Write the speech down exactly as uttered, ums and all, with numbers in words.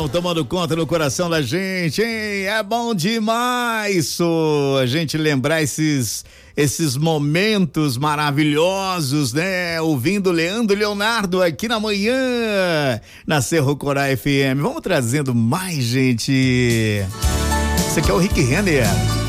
Tomando conta no coração da gente, hein? É bom demais isso, a gente lembrar esses esses momentos maravilhosos, né? Ouvindo Leandro e Leonardo aqui na manhã, na Cerro Corá F M. Vamos trazendo mais gente. Esse aqui é o Rick Renner.